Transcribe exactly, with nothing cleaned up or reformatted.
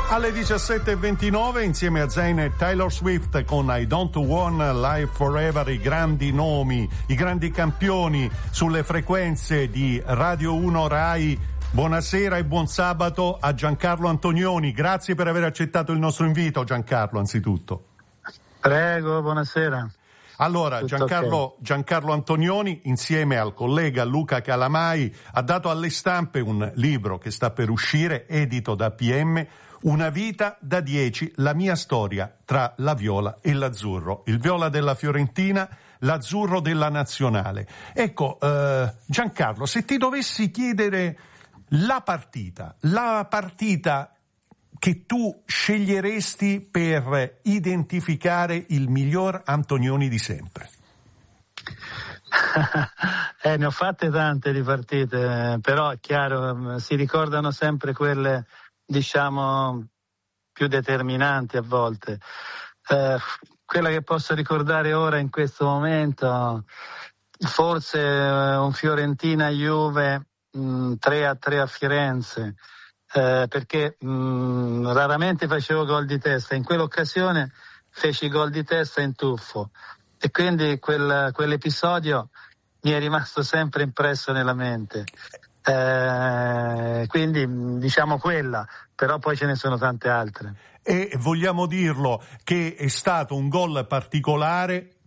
Alle diciassette e ventinove insieme a Zayn e Taylor Swift con I Don't Want Live Forever, i grandi nomi, i grandi campioni sulle frequenze di Radio uno Rai. Buonasera e buon sabato a Giancarlo Antonioni. Grazie per aver accettato il nostro invito, Giancarlo, anzitutto. Prego, buonasera. Allora, Giancarlo, okay. Giancarlo Antonioni, insieme al collega Luca Calamai, ha dato alle stampe un libro che sta per uscire, edito da P M, Una vita da dieci, la mia storia tra la viola e l'azzurro. Il viola della Fiorentina, l'azzurro della Nazionale. Ecco, eh, Giancarlo, se ti dovessi chiedere la partita, la partita che tu sceglieresti per identificare il miglior Antonioni di sempre? eh, ne ho fatte tante di partite, però è chiaro, si ricordano sempre quelle, diciamo, più determinanti a volte. Eh, quella che posso ricordare ora in questo momento, forse eh, un Fiorentina-Juve mh, tre a tre a Firenze, eh, perché mh, raramente facevo gol di testa. In quell'occasione feci gol di testa in tuffo e quindi quel, quell'episodio mi è rimasto sempre impresso nella mente. Eh, quindi diciamo quella, però poi ce ne sono tante altre. E vogliamo dirlo che è stato un gol particolare